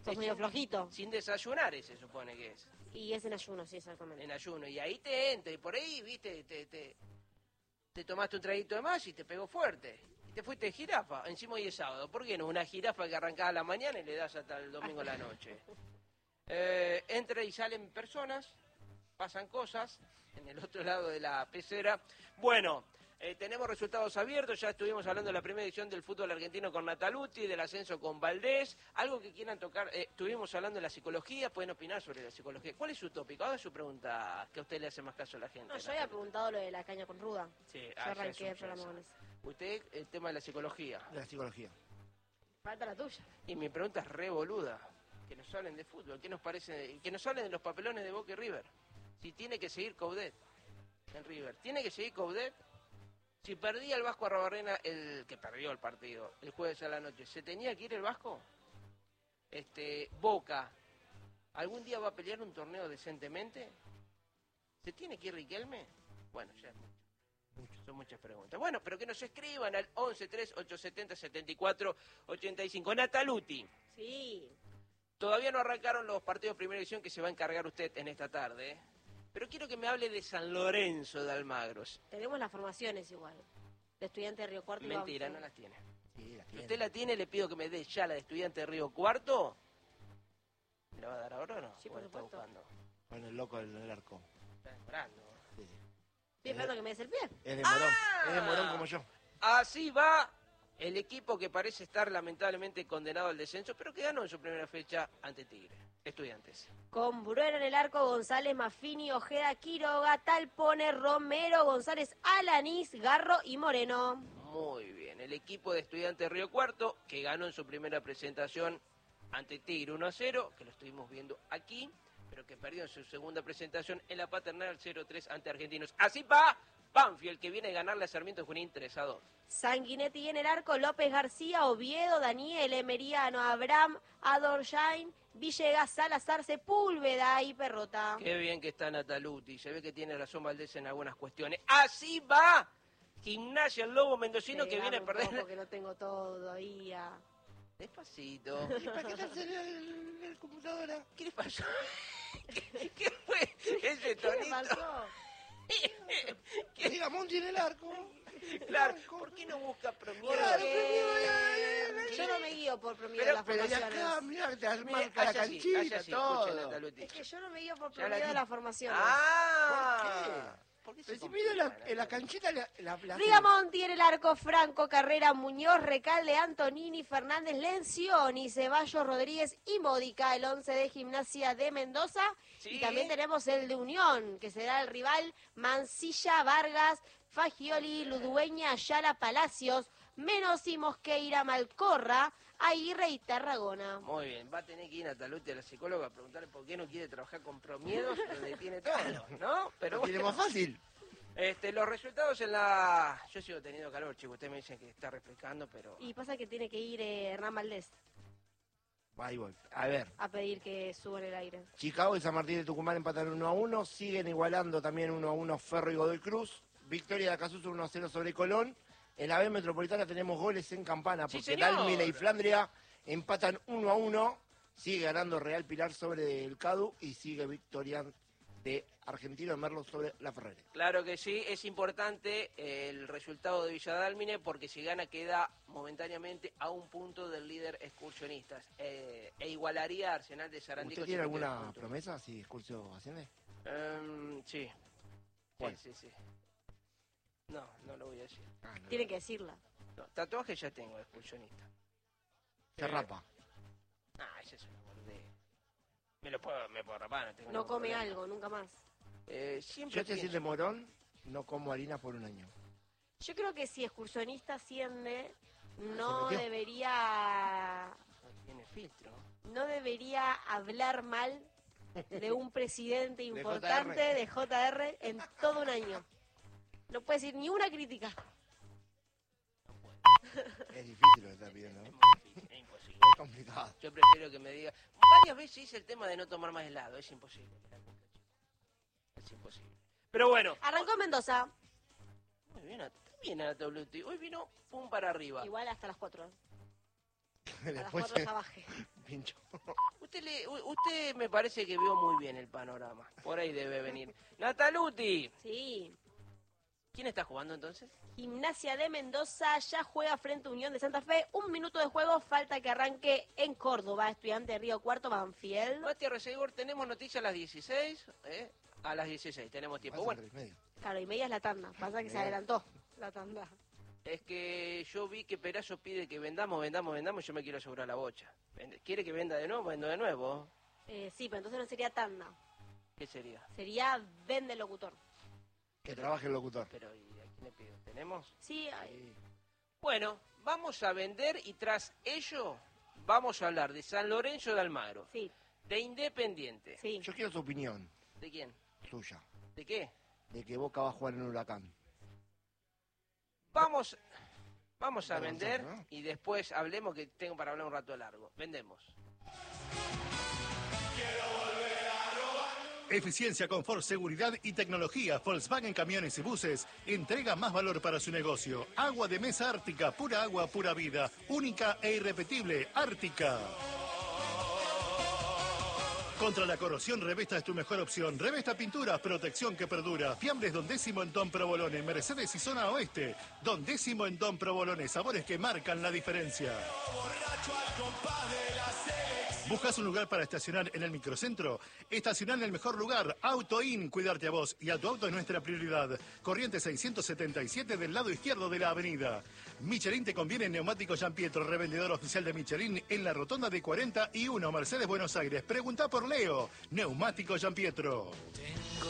Sos medio flojito. Sin desayunar, se supone que es. Y es en ayuno, sí, exactamente. En ayuno. Y ahí te entra, y por ahí, viste, te tomaste un traguito de más y te pegó fuerte. Y te fuiste de jirafa. Encima hoy es sábado. ¿Por qué no? Una jirafa que arrancaba a la mañana y le das hasta el domingo a la noche. Entra y salen personas, pasan cosas en el otro lado de la pecera. Bueno, tenemos resultados abiertos, ya estuvimos hablando de la primera edición del fútbol argentino con Nataluti, del ascenso con Valdés, algo que quieran tocar, estuvimos hablando de la psicología, pueden opinar sobre la psicología. ¿Cuál es su tópico? Haga su pregunta, que a usted le hace más caso a la gente. No, yo había preguntado lo de la caña con ruda. Sí, Yo arranqué el programa con eso. Usted, el tema de la psicología. La psicología. Falta la tuya. Y mi pregunta es re boluda, que nos hablen de fútbol, ¿qué nos parece? Que nos hablen de los papelones de Boca y River. Si tiene que seguir Coudet en River, tiene que seguir Coudet. Si perdía el Vasco Arrobarrena, el que perdió el partido el jueves a la noche, ¿se tenía que ir el Vasco? Boca, ¿algún día va a pelear un torneo decentemente? ¿Se tiene que ir Riquelme? Bueno, ya es mucho. Son muchas preguntas. Bueno, pero que nos escriban al 11-3870-7485. Nataluti. Sí. Todavía no arrancaron los partidos de primera división que se va a encargar usted en esta tarde, ¿eh? Pero quiero que me hable de San Lorenzo de Almagro. Tenemos las formaciones igual. De Estudiante de Río Cuarto. Mentira, no las tiene. Sí, las Si tiene. usted la tiene, le pido que me dé ya la de Estudiante de Río Cuarto. ¿Me la va a dar ahora o no? Sí, ¿O por está supuesto. buscando? Con el loco del arco. Está esperando. Sí, sí. Estoy esperando que me des el pie. Es de morón. ¡Ah! Es de morón como yo. Así va el equipo que parece estar lamentablemente condenado al descenso, pero que ganó en su primera fecha ante Tigre. Estudiantes. Con Bruero en el arco, González, Maffini, Ojeda, Quiroga, Talpone, Romero, González, Alanís, Garro y Moreno. Muy bien. El equipo de Estudiantes de Río Cuarto, que ganó en su primera presentación ante Tigre 1-0, que lo estuvimos viendo aquí, pero que perdió en su segunda presentación en la Paternal 0-3 ante Argentinos. Así va Banfield, que viene a ganarle a Sarmiento de Junín 3-2. Sanguinetti en el arco, López García, Oviedo, Daniel, Emeriano, Abraham, Adorjain, Villegas, Salazar, Sepúlveda y Perrota. Qué bien que está Nataluti. Se ve que tiene razón Valdés en algunas cuestiones. Así va Gimnasia, el Lobo Mendocino, que viene a perder. Porque no tengo todavía. Despacito. ¿Y para qué te el computadora? ¿Qué le pasó? ¿Qué fue ese ¿Qué tonito? me pasó? Que diga Monti en el arco. Claro, ¿por qué no busca Promier? Claro, Yo no me guío por promedio de Pero- las Pero de formaciones. acá, mirá, te Mire, marca la haya así, canchita, haya así, todo. escuchen, Nataluti. Es que yo no me guío por Ya la promedio de di. las formaciones. Ah, ¿por qué se Pero si complica, mira Nataluti? en la canchita la Rigamonti en el arco, Franco, Carrera, Muñoz, Recalde, Antonini, Fernández, Lencioni, Ceballos, Rodríguez y Módica, el 11 de Gimnasia de Mendoza. Sí. Y también tenemos el de Unión, que será el rival Mancilla, Vargas, Fagioli, Ludueña, Ayala, Palacios, Menossi, Mosqueira, Malcorra, Aguirre y Tarragona. Muy bien, va a tener que ir Nataluti a la psicóloga a preguntarle por qué no quiere trabajar con Promiedos, donde tiene todo, ¿no? Pero Lo tiene bueno. más fácil. Los resultados en la... Yo sigo teniendo calor, chicos. Ustedes me dicen que está refrescando, pero... Y pasa que tiene que ir Hernán Valdés Ahí voy. A ver. a pedir que suban el aire. Chicago y San Martín de Tucumán empatan 1-1. Siguen igualando también 1-1 Ferro y Godoy Cruz. Victoria de Acasuso 1-0 sobre Colón. En la B Metropolitana tenemos goles en campana Sí, porque señor. Dálmine y Flandria empatan 1-1. Sigue ganando Real Pilar sobre el Cadu y sigue victoria de Argentino de Merlo sobre la Ferrere. Claro que sí, es importante el resultado de Villadálmine porque si gana queda momentáneamente a un punto del líder excursionistas e igualaría a Arsenal de Sarandí. ¿Usted con tiene 53 alguna puntos. promesa si Excursio asciende? Sí. ¿Cuál? Sí. No, no lo voy a decir. Ah, no. Tiene que decirla. No, tatuaje ya tengo de excursionista. Se rapa. Ah, ese es una boludez. Me puedo rapar, no tengo No ningún come problema. algo, nunca más. Siempre Yo estoy pienso- de Morón, no como harina por un año. Yo creo que si excursionista asciende, no metió. debería, No tiene filtro. no debería hablar mal de un presidente importante JR. de JR en todo un año. No puede decir ni una crítica. Es difícil lo que está pidiendo, Es ¿no? muy difícil, es imposible. Es complicado. Yo prefiero que me diga... Varias veces hice el tema de no tomar más helado, es imposible. Es imposible. Pero bueno. Arrancó Mendoza, Muy bien, está bien Anatoluti. Hoy vino pum para arriba. igual hasta las 4. A las Después 4 ya bajé. pincho. usted me parece que vio muy bien el panorama. Por ahí debe venir. Nataluti. Sí. ¿Quién está jugando entonces? Gimnasia de Mendoza ya juega frente a Unión de Santa Fe. 1 minuto de juego, falta que arranque en Córdoba. Estudiante de Río Cuarto, Banfield. Mati Arrecegor, tenemos noticias a las 16. A las 16 tenemos tiempo. Bueno, Claro, y media es la tanda. Pasa que se adelantó la tanda. es que yo vi que Perazo pide que vendamos, y yo me quiero asegurar la bocha. ¿Quiere que venda de nuevo? Vendo de nuevo. Sí, pero entonces no sería tanda. ¿Qué sería? Sería vende locutor. Que trabaje el locutor. Pero, ¿y a quién le pido? ¿Tenemos? Sí, Bueno, vamos a vender y tras ello vamos a hablar de San Lorenzo de Almagro, sí, de Independiente. sí. Yo quiero su opinión, ¿De quién? suya, ¿De qué? de que Boca va a jugar en Huracán. Vamos a Vamos, vender ¿no? y después hablemos, que tengo para hablar un rato largo. Vendemos. Eficiencia, confort, seguridad y tecnología. Volkswagen Camiones y Buses entrega más valor para su negocio. Agua de mesa Ártica, pura agua, pura vida. Única e irrepetible, Ártica. Contra la corrosión, Revesta es tu mejor opción. Revesta Pinturas, protección que perdura. Fiambles Don Décimo en Don Provolone, Mercedes y Zona Oeste. Don Décimo en Don Provolone, sabores que marcan la diferencia. ¿Buscas un lugar para estacionar en el microcentro? Estacionar en el mejor lugar. AutoIn, cuidarte a vos y a tu auto es nuestra prioridad. Corriente 677 del lado izquierdo de la avenida. Michelin te conviene en Neumáticos Giampietro, revendedor oficial de Michelin en la rotonda de 41, Mercedes, Buenos Aires. Pregunta por Leo. Neumáticos Giampietro. Tengo